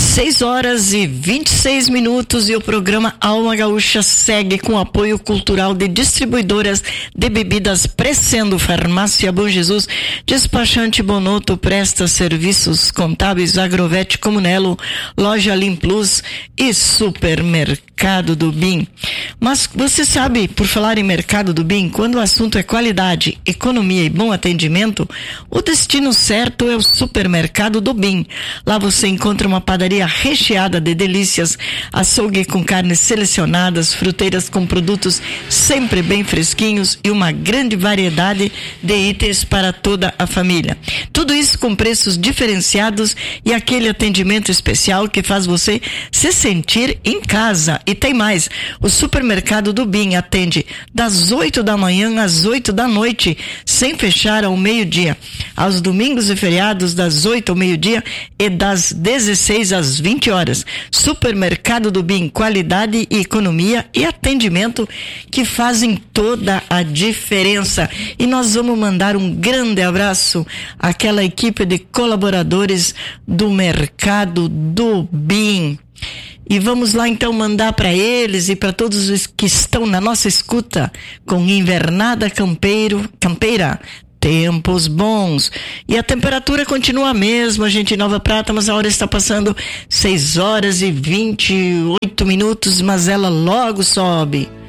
6h26 e o programa Alma Gaúcha segue com apoio cultural de distribuidoras de bebidas Crescendo, Farmácia Bom Jesus, Despachante Bonotto, presta serviços contábeis, Agrovete Comunelo, Loja Lim Plus e Supermercado do BIM. Mas você sabe, por falar em Mercado do BIM, quando o assunto é qualidade, economia e bom atendimento, o destino certo é o Supermercado do BIM. Lá você encontra uma padaria recheada de delícias, açougue com carnes selecionadas, fruteiras com produtos sempre bem fresquinhos e uma grande variedade de itens para toda a família. Tudo isso com preços diferenciados e aquele atendimento especial que faz você se sentir em casa. E tem mais, o Supermercado do BIM atende das 8 da manhã às 8 da noite, sem fechar ao meio-dia. Aos domingos e feriados, das 8 ao meio-dia e das 16 às 20 horas. Supermercado do BIM, qualidade e economia e atendimento que fazem toda a diferença. E nós vamos mandar um grande abraço àquela equipe de colaboradores do Mercado do BIM. E vamos lá então mandar para eles e para todos os que estão na nossa escuta com Invernada Campeira. Tempos bons. E a temperatura continua a mesma, gente, em Nova Prata, mas a hora está passando 6h28, mas ela logo sobe.